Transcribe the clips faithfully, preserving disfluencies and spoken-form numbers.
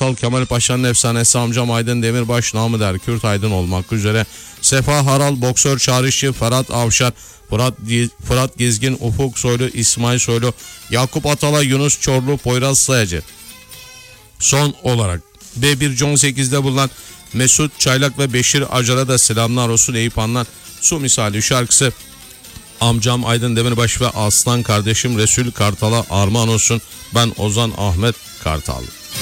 Kartal, Kemal Paşa'nın efsanesi amcam Aydın Demirbaş, namı der Kürt Aydın olmak üzere Sefa Haral, boksör çağrışçı Ferhat Avşar, Fırat, Fırat Gezgin, Ufuk Soylu, İsmail Soylu, Yakup Atalay, Yunus Çorlu, Poyraz Sayacı. Son olarak B bir on sekizde bulunan Mesut Çaylak ve Beşir Acar'a da selamlar olsun. Eyüp Anlar Su Misali şarkısı amcam Aydın Demirbaş ve aslan kardeşim Resul Kartal'a armağan olsun. Ben Ozan Ahmet Kartal.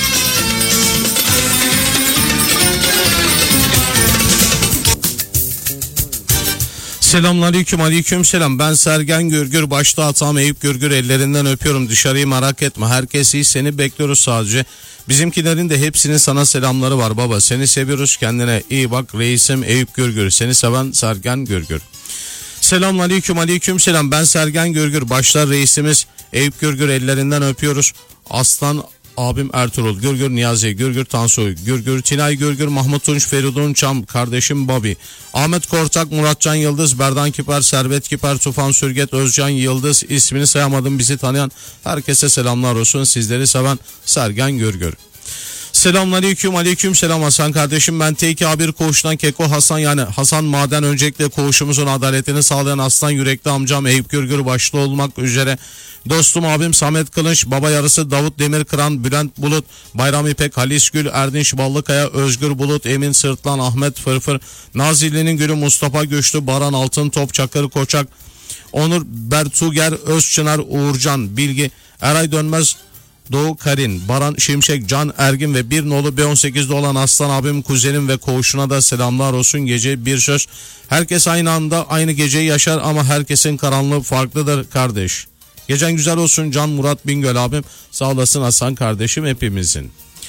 Selamünaleyküm, aleyküm selam. Ben Sergen Gürgür, başta hatam Eyüp Gürgür, ellerinden öpüyorum. Dışarıyı merak etme, herkes iyi, seni bekliyoruz sadece. Bizimkilerin de hepsinin sana selamları var baba. Seni seviyoruz, kendine iyi bak. Reisim Eyüp Gürgür, seni seven Sergen Gürgür. Selamünaleyküm, aleyküm selam. Ben Sergen Gürgür, başta reisimiz Eyüp Gürgür, ellerinden öpüyoruz. Aslan abim Ertuğrul Gürgür, Niyazi Gürgür, Tansu Gürgür, Tinay Gürgür, Mahmut Tunç, Feridun Çam, kardeşim Bobby, Ahmet Kortak, Muratcan Yıldız, Berdan Kiper, Servet Kiper, Tufan Sürget, Özcan Yıldız, ismini sayamadım, bizi tanıyan herkese selamlar olsun. Sizleri seven Sergen Gürgür. Selamünaleyküm, aleyküm selam Hasan kardeşim. Ben T iki A bir koğuştan Keko Hasan, yani Hasan Maden, öncelikle koğuşumuzun adaletini sağlayan aslan yürekli amcam Eyüp Gürgür başta olmak üzere dostum abim Samet Kılınç, baba yarısı Davut Demirkıran, Bülent Bulut, Bayram İpek, Halis Gül, Erdinç Ballıkaya, Özgür Bulut, Emin Sırtlan, Ahmet Fırfır, Nazilli'nin Gülü, Mustafa Güçlü, Baran Altın Top, Çakır Koçak, Onur Bertuger, Özçınar, Uğurcan Bilgi, Eray Dönmez, Doğu Karin, Baran Şimşek, Can Ergin ve bir nolu B on sekizde olan aslan abim, kuzenim ve koğuşuna da selamlar olsun. Gece bir söz, herkes aynı anda aynı geceyi yaşar ama herkesin karanlığı farklıdır kardeş. Gecen güzel olsun Can Murat Bingöl abim, sağ olasın Hasan kardeşim hepimizin.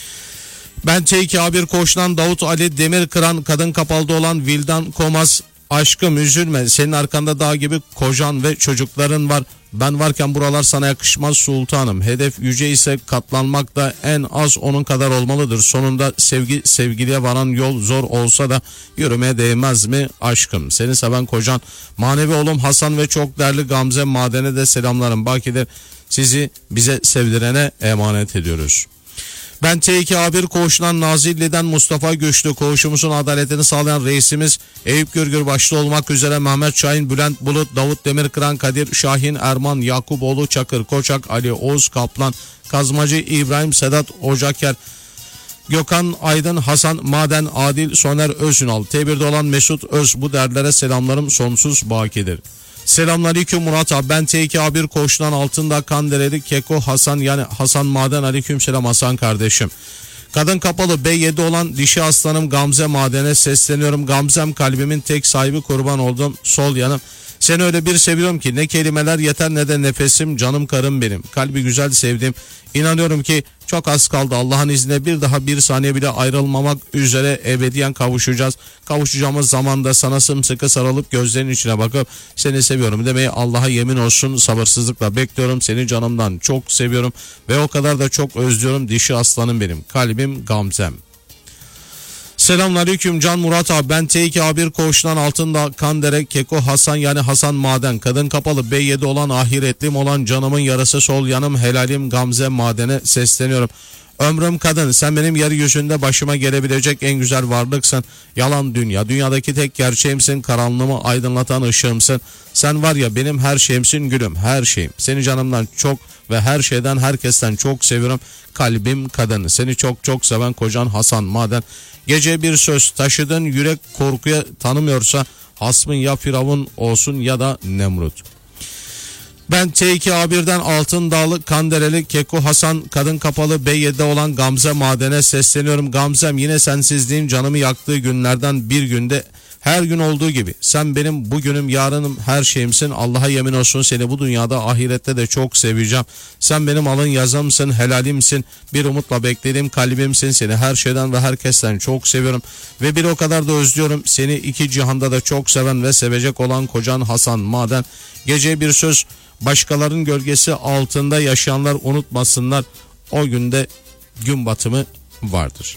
Ben T iki A bir koğuştan Davut Ali Demirkıran, kadın kapalıda olan Vildan Komaz, aşkım üzülme, senin arkanda dağ gibi kocan ve çocukların var. Ben varken buralar sana yakışmaz sultanım. Hedef yüce ise katlanmak da en az onun kadar olmalıdır. Sonunda sevgi sevgiliye varan yol zor olsa da yürümeye değmez mi aşkım? Seni seven kocan manevi oğlum Hasan ve çok değerli Gamze Maden'e de selamlarım. Bakidir, sizi bize sevdirene emanet ediyoruz. Ben T iki A bir koğuşundan Nazilli'den Mustafa Güçlü, koğuşumuzun adaletini sağlayan reisimiz Eyüp Gürgür başta olmak üzere Mehmet Şahin, Bülent Bulut, Davut Demirkıran, Kadir Şahin, Erman Yakuboğlu, Çakır Koçak, Ali Oğuz Kaplan, Kazmacı İbrahim, Sedat Ocaker, Gökhan Aydın, Hasan Maden, Adil Soner Özünal, T birde olan Mesut Öz, bu derlere selamlarım sonsuz bakidir. Selamünaleyküm Murat abi, ben T iki A bir koğuştan Altındağ Kandereli Keko Hasan, yani Hasan Maden, aleyküm selam Hasan kardeşim. Kadın kapalı B yedi olan dişi aslanım Gamze Maden'e sesleniyorum. Gamzem kalbimin tek sahibi, kurban oldum sol yanım. Seni öyle bir seviyorum ki ne kelimeler yeter ne de nefesim, canım karım benim. Kalbi güzel sevdim. İnanıyorum ki çok az kaldı, Allah'ın izniyle bir daha bir saniye bile ayrılmamak üzere ebediyen kavuşacağız. Kavuşacağımız zamanda sana sımsıkı sarılıp gözlerinin içine bakıp seni seviyorum demeyi Allah'a yemin olsun sabırsızlıkla bekliyorum. Seni canımdan çok seviyorum ve o kadar da çok özlüyorum dişi aslanım benim. Kalbim Gamzem. Selamünaleyküm Can Murat abi, ben T iki A bir koğuştan Altındağ Kandere Keko Hasan, yani Hasan Maden, kadın kapalı B yedi olan ahiretlim olan canımın yarısı sol yanım helalim Gamze Maden'e sesleniyorum. Ömrüm kadın, sen benim yeryüzünde başıma gelebilecek en güzel varlıksın. Yalan dünya, dünyadaki tek gerçeğimsin, karanlığımı aydınlatan ışığımsın. Sen var ya benim her şeyimsin gülüm, her şeyim. Seni canımdan çok ve her şeyden herkesten çok seviyorum. Kalbim kadın, seni çok çok seven kocan Hasan Maden. Gece bir söz, taşıdığın yürek korkuya tanımıyorsa hasmın ya Firavun olsun ya da Nemrut. Ben T iki A birden Altındağlı Kandereli Keko Hasan, kadın kapalı B yedi'de olan Gamze Maden'e sesleniyorum. Gamzem, yine sensizliğin canımı yaktığı günlerden bir günde, her gün olduğu gibi sen benim bugünüm yarınım her şeyimsin. Allah'a yemin olsun seni bu dünyada ahirette de çok seveceğim. Sen benim alın yazımsın, helalimsin, bir umutla beklediğim kalbimsin. Seni her şeyden ve herkesten çok seviyorum ve bir o kadar da özlüyorum. Seni iki cihanda da çok seven ve sevecek olan kocan Hasan Maden. Gece bir söz, başkalarının gölgesi altında yaşayanlar unutmasınlar, o günde gün batımı vardır.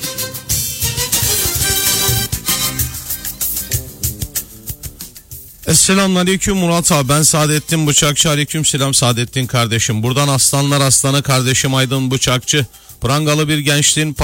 Selamünaleyküm Murat abi, ben Saadettin Bıçakçı, aleyküm selam Saadettin kardeşim. Buradan aslanlar aslanı kardeşim Aydın Bıçakçı, prangalı bir gençliğin